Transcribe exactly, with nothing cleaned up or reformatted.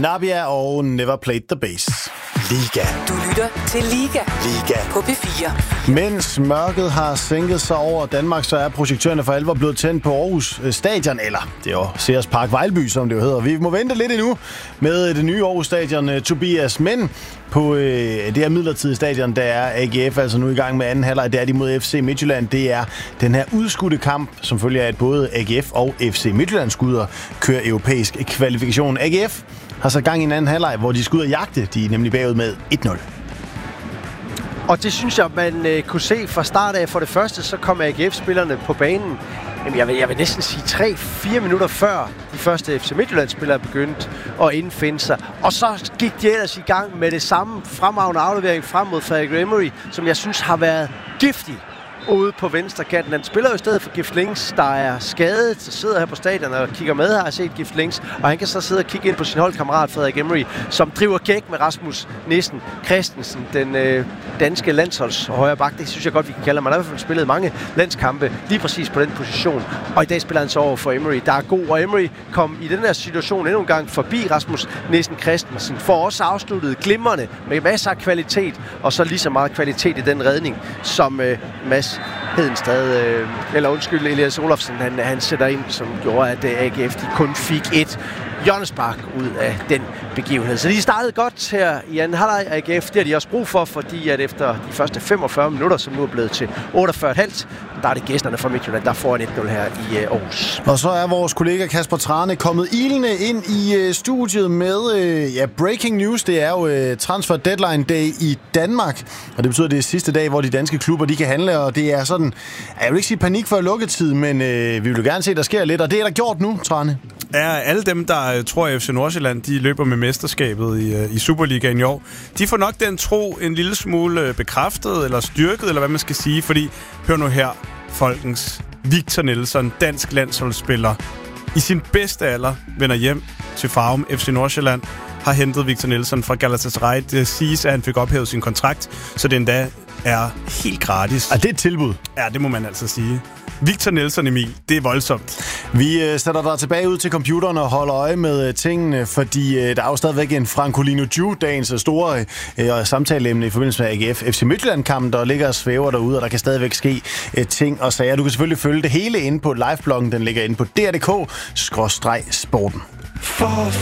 Nabia og Never Played the Bass. Liga. Du lytter til Liga. Liga. På P fire. Mens mørket har sænket sig over Danmark, så er projektørerne for alvor blevet tændt på Aarhus Stadion, eller det er jo Sears Park Vejlby, som det jo hedder. Vi må vente lidt endnu med det nye Aarhus Stadion, Tobias, men på øh, det her midlertidige stadion, der er A G F altså nu i gang med anden halvleg. Det er de mod F C Midtjylland. Det er den her udskudte kamp, som følger af, at både A G F og F C Midtjylland skuder kører europæisk kvalifikation. A G F har så gang i en anden halvleg, hvor de skal ud og jagte. De er nemlig bagud med et nul. Og det synes jeg, man øh, kunne se fra start af. For det første, så kom A G F-spillerne på banen. Jamen, jeg vil, jeg vil næsten sige tre fire minutter før de første F C Midtjylland-spillere begyndte at indfinde sig. Og så gik de ellers i gang med det samme fremragende aflevering frem mod Frederik Emery, som jeg synes har været giftig ude på venstrekanten. Han spiller jo i stedet for Gift Links, der er skadet, så sidder her på stadion og kigger med, har jeg set Gift Links, og han kan så sidde og kigge ind på sin holdkammerat Frederik Emery, som driver gæk med Rasmus Nissen Christensen, den øh, danske landsholds højre bak. Det synes jeg godt, vi kan kalde ham. Han har i hvert fald spillet mange landskampe lige præcis på den position, og i dag spiller han så over for Emery, der er god, og Emery kom i den her situation endnu en gang forbi Rasmus Nissen Christensen, for også afsluttet glimrende med masser af kvalitet, og så lige så meget kvalitet i den redning, som øh, Mads Hedenstad, øh, eller undskyld, Elias Olofsen, han, han sætter ind, som gjorde, at A G F de kun fik et hjørnespark ud af den begivenhed. Så de startede godt her i anden halvleg af A G F. Det har de også brug for, fordi at efter de første femogfyrre minutter, som nu er blevet til otteogfyrre komma fem, der er det gæsterne fra Midtjylland, der får en et nul her i uh, Aarhus. Og så er vores kollega Kasper Trane kommet ilende ind i uh, studiet med uh, ja, breaking news. Det er jo uh, transfer deadline day i Danmark, og det betyder, at det er sidste dag, hvor de danske klubber de kan handle, og det er sådan, jeg vil ikke sige panik for lukketid, men uh, vi vil gerne se, at der sker lidt, og det er der gjort nu, Trane. Ja, alle dem, der tror, at F C Nordsjælland de løber med mesterskabet i, i Superligaen i år, de får nok den tro en lille smule bekræftet eller styrket, eller hvad man skal sige, fordi, hør nu her, folkens, Victor Nelsson, dansk landsholdsspiller, i sin bedste alder vender hjem til Farum. F C Nordsjælland har hentet Victor Nelsson fra Galatasaray. Det siges, at han fik ophævet sin kontrakt, så det endda er helt gratis. Er det et tilbud? Ja, det må man altså sige. Victor Nelsson, Emil, det er voldsomt. Vi øh, sætter dig tilbage ud til computeren og holder øje med øh, tingene, fordi øh, der er jo stadigvæk en Francolino Ju, dagens store øh, samtaleemne i forbindelse med A G F F C Midtjylland-kampen, der ligger og svæver derude, og der kan stadigvæk ske øh, ting og sager. Du kan selvfølgelig følge det hele inde på livebloggen, den ligger inde på d r punktum d k skråstreg sporten. For